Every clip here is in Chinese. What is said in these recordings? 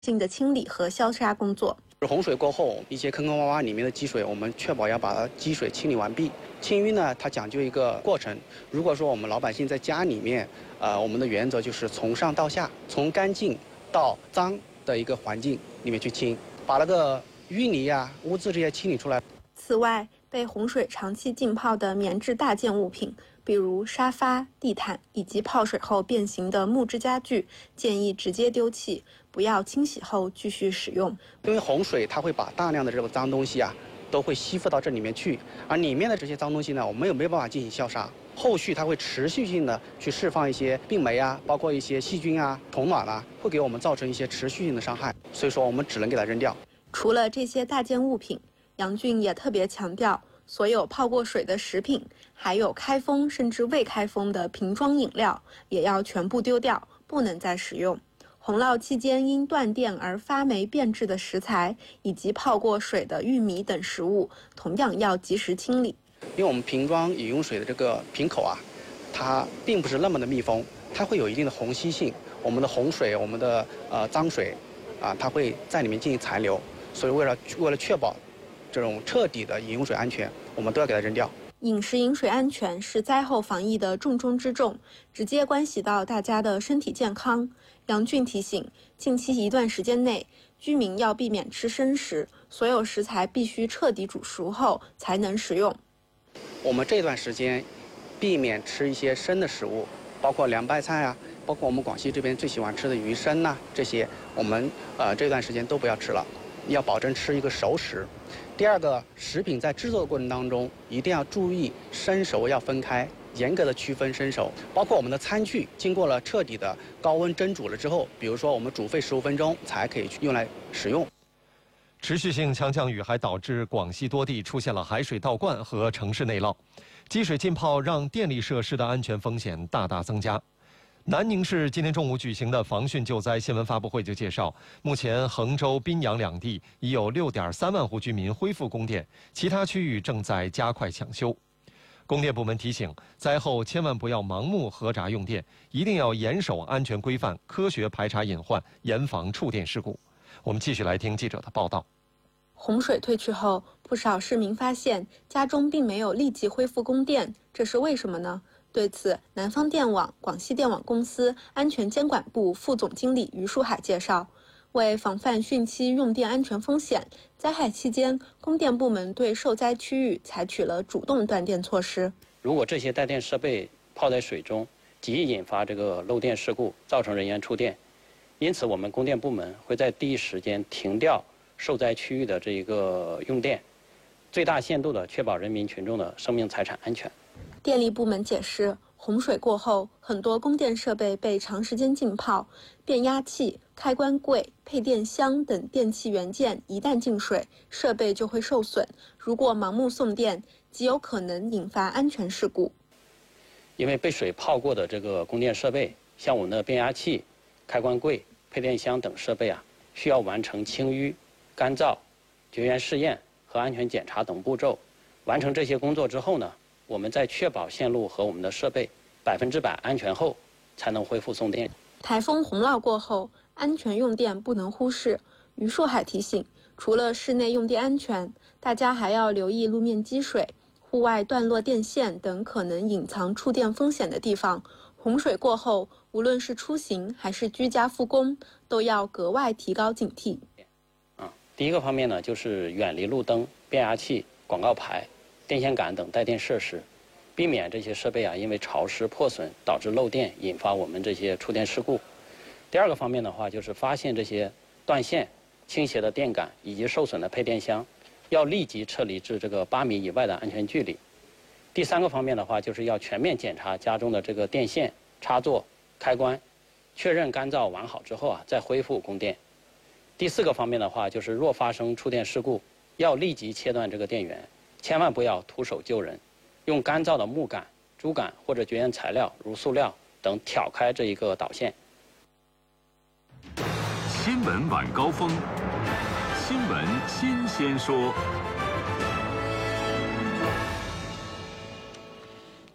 性的清理和消杀工作。 洪水过后，一些坑坑洼洼里面的积水，我们确保要把它积水清理完毕。清淤呢，它讲究一个过程。如果说我们老百姓在家里面，我们的原则就是从上到下，从干净到脏的一个环境里面去清，把那个淤泥啊、污渍这些清理出来。 此外，被洪水长期浸泡的棉质大件物品，比如沙发、地毯以及泡水后变形的木质家具，建议直接丢弃，不要清洗后继续使用。 因为洪水它会把大量的这个脏东西啊，都会吸附到这里面去，而里面的这些脏东西呢，我们也没有办法进行消杀。后续它会持续性的去释放一些病媒啊，包括一些细菌啊、虫卵啊，会给我们造成一些持续性的伤害。所以说，我们只能给它扔掉。 除了这些大件物品，杨俊也特别强调，所有泡过水的食品，还有开封甚至未开封的瓶装饮料，也要全部丢掉，不能再使用。洪涝期间因断电而发霉变质的食材，以及泡过水的玉米等食物，同样要及时清理。 因为我们瓶装饮用水的这个瓶口啊，它并不是那么的密封，它会有一定的虹吸性。我们的洪水、我们的脏水啊，它会在里面进行残留。所以为了确保这种彻底的饮用水安全，我们都要给它扔掉。 饮食饮水安全是灾后防疫的重中之重，直接关系到大家的身体健康。杨俊提醒，近期一段时间内，居民要避免吃生食，所有食材必须彻底煮熟后才能食用。 我们这段时间避免吃一些生的食物，包括凉拌菜啊，包括我们广西这边最喜欢吃的鱼生呐，这些我们这段时间都不要吃了，要保证吃一个熟食。第二个，食品在制作的过程当中一定要注意生熟要分开，严格的区分生熟。包括我们的餐具经过了彻底的高温蒸煮了之后，比如说我们煮沸15分钟才可以用来使用。 持续性强降雨还导致广西多地出现了海水倒灌和城市内涝，积水浸泡让电力设施的安全风险大大增加。南宁市今天中午举行的防汛救灾新闻发布会就介绍，目前衡州、宾阳两地已有6.3万户居民恢复供电，其他区域正在加快抢修。供电部门提醒，灾后千万不要盲目核闸用电，一定要严守安全规范，科学排查隐患，严防触电事故。我们继续来听记者的报道。 洪水退去后，不少市民发现家中并没有立即恢复供电，这是为什么呢？对此，南方电网广西电网公司安全监管部副总经理于书海介绍，为防范汛期用电安全风险，灾害期间，供电部门对受灾区域采取了主动断电措施。 如果这些带电设备泡在水中，极易引发这个漏电事故，造成人员触电。因此，我们供电部门会在第一时间停掉受灾区域的这一个用电，最大限度地确保人民群众的生命财产安全。 电力部门解释，洪水过后，很多供电设备被长时间浸泡，变压器、开关柜、配电箱等电器元件一旦进水，设备就会受损。如果盲目送电，极有可能引发安全事故。 因为被水泡过的这个供电设备，像我们的变压器、开关柜、配电箱等设备啊，需要完成清淤、干燥、绝缘试验和安全检查等步骤。完成这些工作之后呢，我们在确保线路和我们的设备100%安全后，才能恢复送电。 台风洪涝过后，安全用电不能忽视。于树海提醒，除了室内用电安全，大家还要留意路面积水、户外断落电线等可能隐藏触电风险的地方。洪水过后，无论是出行还是居家复工，都要格外提高警惕。 第一个方面呢，就是远离路灯、变压器、广告牌、电线杆等带电设施，避免这些设备啊因为潮湿破损导致漏电，引发我们这些触电事故。第二个方面的话，就是发现这些断线、倾斜的电杆以及受损的配电箱，要立即撤离至这个8米以外的安全距离。第三个方面的话，就是要全面检查家中的这个电线、插座、开关，确认干燥完好之后啊，再恢复供电。第四个方面的话，就是若发生触电事故，要立即切断这个电源，千万不要徒手救人，用干燥的木杆、竹竿或者绝缘材料如塑料等挑开这一个导线。 新闻晚高峰，新闻新鲜说。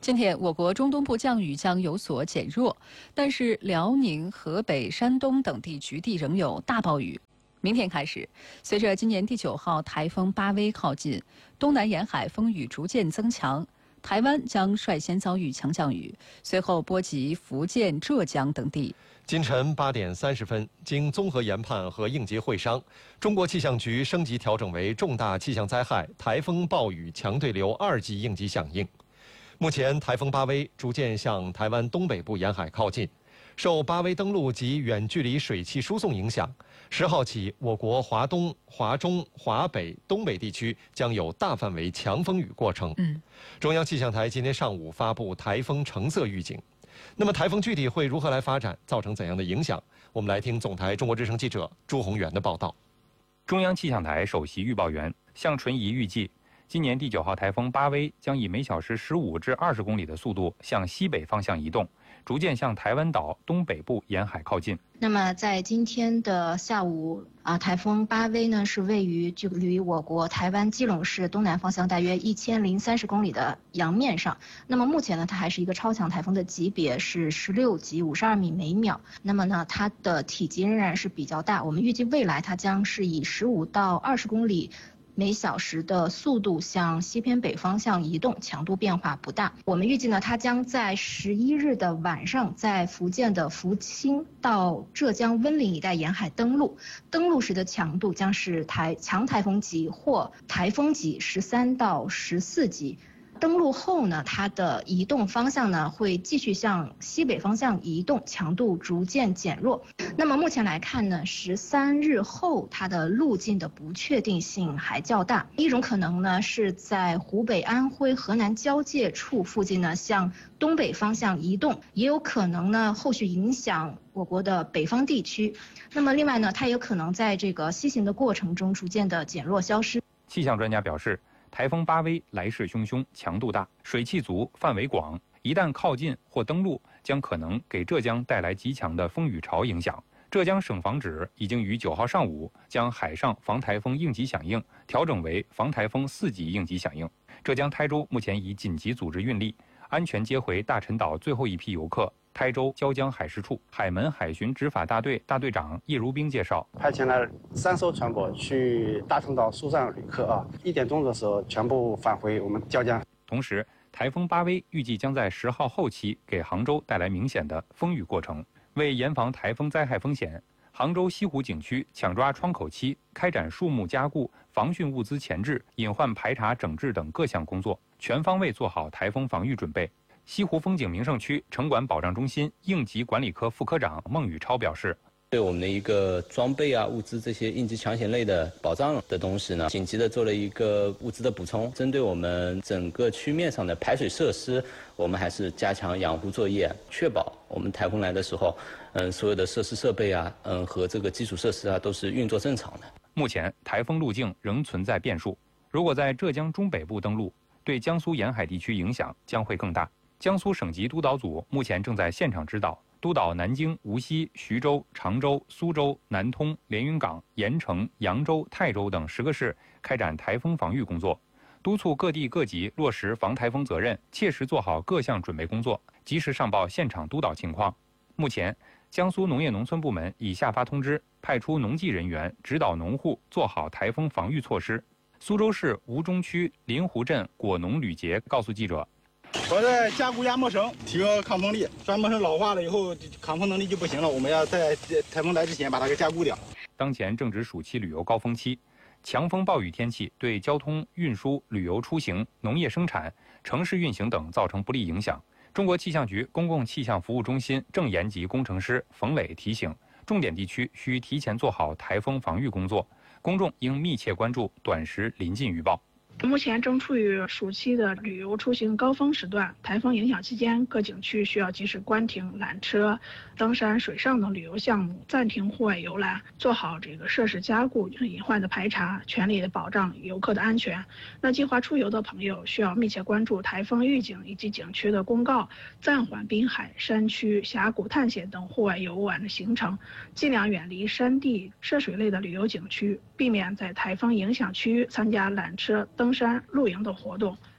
今天，我国中东部降雨将有所减弱，但是辽宁、河北、山东等地局地仍有大暴雨。明天开始，随着今年第9号台风巴威靠近，东南沿海风雨逐渐增强，台湾将率先遭遇强降雨，随后波及福建、浙江等地。 今晨8点30分，经综合研判和应急会商，中国气象局升级调整为重大气象灾害台风暴雨强对流2级应急响应。目前，台风巴威逐渐向台湾东北部沿海靠近，受巴威登陆及远距离水汽输送影响，10号起，我国华东、华中、华北、东北地区将有大范围强风雨过程。中央气象台今天上午发布台风橙色预警。那么，台风具体会如何来发展，造成怎样的影响？我们来听总台中国之声记者朱宏元的报道。 中央气象台首席预报员向纯仪预计，今年第9号台风巴威将以每小时15至20公里的速度向西北方向移动，逐渐向台湾岛东北部沿海靠近。 那么在今天的下午台风巴威呢是位于距离我国台湾基隆市东南方向大约1030公里的洋面上。那么目前呢，它还是一个超强台风的级别，是16级52米每秒。那么呢，它的体积仍然是比较大，我们预计未来它将是以15到20公里每小时的速度向西偏北方向移动，强度变化不大。我们预计呢，它将在11日的晚上在福建的福清到浙江温岭一带沿海登陆，登陆时的强度将是强台风级或台风级13到14级。登陆后呢，它的移动方向呢会继续向西北方向移动，强度逐渐减弱。那么目前来看呢，13日后它的路径的不确定性还较大。一种可能呢是在湖北、安徽、河南交界处附近呢向东北方向移动，也有可能呢后续影响我国的北方地区。那么另外呢，它也有可能在这个西行的过程中逐渐的减弱消失。 气象专家表示，台风巴威来势汹汹，强度大，水汽足，范围广，一旦靠近或登陆，将可能给浙江带来极强的风雨潮影响。浙江省防指已经于9号上午将海上防台风应急响应调整为防台风4级应急响应。浙江台州目前已紧急组织运力，安全接回大陈岛最后一批游客。台州椒江海事处海门海巡执法大队大队长叶如冰介绍， 派遣了3艘船舶去大陈岛疏散旅客1点钟的时候全部返回我们椒江。 同时，台风巴威预计将在10号后期给杭州带来明显的风雨过程。为严防台风灾害风险，杭州西湖景区抢抓窗口期，开展树木加固、防汛物资前置、隐患排查整治等各项工作，全方位做好台风防御准备。西湖风景名胜区城管保障中心应急管理科副科长孟宇超表示， 对我们的一个装备啊、物资这些应急抢险类的保障的东西呢，紧急的做了一个物资的补充。针对我们整个区面上的排水设施，我们还是加强养护作业，确保我们台风来的时候，所有的设施设备啊，和这个基础设施啊都是运作正常的。 目前台风路径仍存在变数，如果在浙江中北部登陆，对江苏沿海地区影响将会更大。江苏省级督导组目前正在现场指导，督导南京、无锡、徐州、常州、苏州、南通、连云港、盐城、扬州、泰州等10个市开展台风防御工作，督促各地各级落实防台风责任，切实做好各项准备工作，及时上报现场督导情况。目前，江苏农业农村部门已下发通知，派出农技人员指导农户做好台风防御措施。苏州市吴中区临湖镇果农吕杰告诉记者， 我在加固压磨绳，提高抗风力。钻磨绳老化了以后，抗风能力就不行了，我们要在台风来之前把它给加固掉。 当前正值暑期旅游高峰期，强风暴雨天气对交通运输、旅游出行、农业生产、城市运行等造成不利影响。中国气象局公共气象服务中心正研级工程师冯磊提醒，重点地区需提前做好台风防御工作，公众应密切关注短时临近预报。 目前正处于暑期的旅游出行高峰时段，台风影响期间，各景区需要及时关停缆车、登山、水上等旅游项目，暂停户外游览，做好这个设施加固、隐患的排查，全力的保障游客的安全。那计划出游的朋友需要密切关注台风预警以及景区的公告，暂缓滨海、山区、峡谷探险等户外游玩的行程，尽量远离山地、涉水类的旅游景区，避免在台风影响区域参加缆车、登山、露营等活动。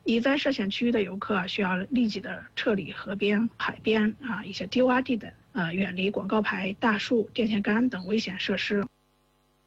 已在涉险区域的游客需要立即的撤离河边、海边一些低洼地的，远离广告牌、大树、电线杆等危险设施。